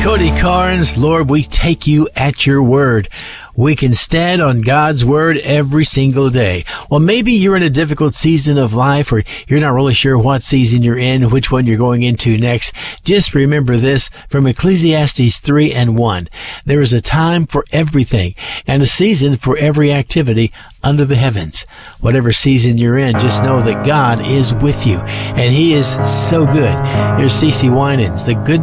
Cody Carnes, Lord, we take you at your word. We can stand on God's word every single day. Well, maybe you're in a difficult season of life, or you're not really sure what season you're in, which one you're going into next. Just remember this from Ecclesiastes 3:1. There is a time for everything and a season for every activity under the heavens. Whatever season you're in, just know that God is with you, and He is so good. Here's CeCe Winans, the good